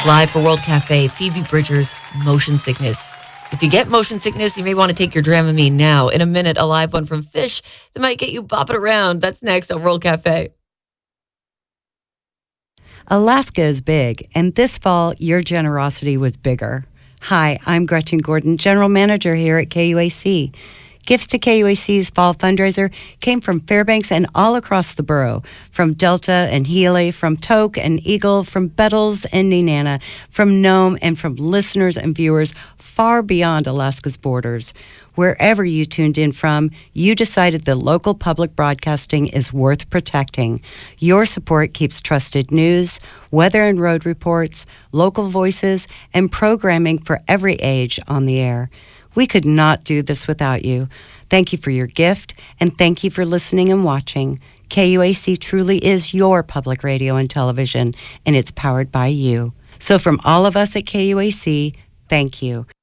Live for World Cafe, Phoebe Bridgers, Motion Sickness. If you get motion sickness, you may want to take your Dramamine now. In a minute, a live one from Fish that might get you bopping around. That's next on World Cafe. Alaska is big, and this fall, your generosity was bigger. Hi, I'm Gretchen Gordon, General Manager here at KUAC. Gifts to KUAC's fall fundraiser came from Fairbanks and all across the borough, from Delta and Healy, from Tok and Eagle, from Bettles and Nenana, from Nome, and from listeners and viewers far beyond Alaska's borders. Wherever you tuned in from, you decided that local public broadcasting is worth protecting. Your support keeps trusted news, weather and road reports, local voices, and programming for every age on the air. We could not do this without you. Thank you for your gift, and thank you for listening and watching. KUAC truly is your public radio and television, and it's powered by you. So from all of us at KUAC, thank you.